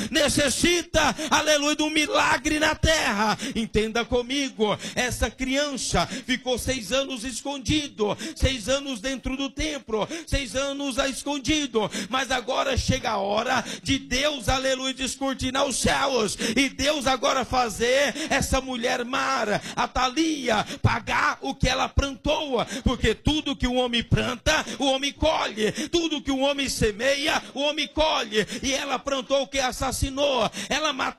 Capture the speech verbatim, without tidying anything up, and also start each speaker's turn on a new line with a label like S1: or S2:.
S1: necessita, aleluia, de um milagre na terra. Entenda comigo, essa criança ficou seis anos escondido, seis anos dentro do templo, seis anos escondido, mas agora chega a hora de Deus, aleluia, descortinar os céus, e Deus agora fazer essa mulher Mara, a Thalia, pagar o que ela plantou, porque tudo que o homem planta, o homem colhe, tudo que o homem semeia, o homem colhe, e ela plantou o que assassinou, ela matou